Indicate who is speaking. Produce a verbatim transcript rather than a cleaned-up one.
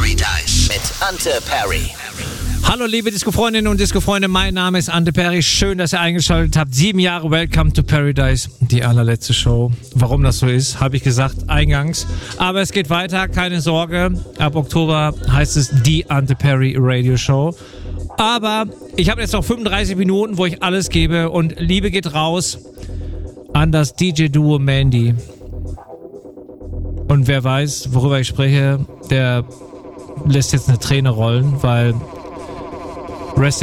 Speaker 1: Paradise mit Ante Perry.
Speaker 2: Hallo liebe Disco-Freundinnen und Disco-Freunde, mein Name ist Ante Perry. Schön, dass ihr eingeschaltet habt. Sieben Jahre Welcome to Paradise, die allerletzte Show. Warum das so ist, habe ich gesagt eingangs. Aber es geht weiter, keine Sorge. Ab Oktober heißt es die Ante Perry Radio Show. Aber ich habe jetzt noch fünfunddreißig Minuten, wo ich alles gebe. Und Liebe geht raus an das D J-Duo Mandy. Und wer weiß, worüber ich spreche, der lässt jetzt eine Träne rollen, weil Rest